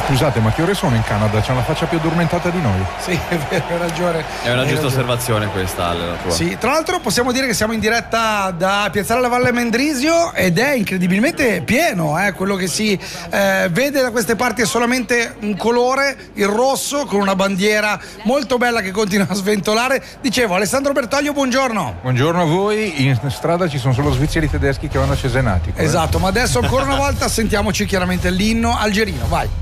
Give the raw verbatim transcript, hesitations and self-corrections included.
Scusate, ma che ore sono in Canada? C'è una faccia più addormentata di noi. Sì, è vero, hai ragione. È una hai giusta ragione. osservazione questa, Ale, la tua. Sì, tra l'altro possiamo dire che siamo in diretta da Piazzale alla Valle Mendrisio ed è incredibilmente pieno, eh? Quello che si eh, vede da queste parti è solamente un colore, il rosso, con una bandiera molto bella che continua a sventolare. Dicevo, Alessandro Bertoglio, buongiorno. Buongiorno a voi, in strada ci sono solo svizzeri tedeschi che vanno a Cesenatico. Eh? Esatto, ma adesso ancora una volta sentiamoci chiaramente l'inno algerino, vai.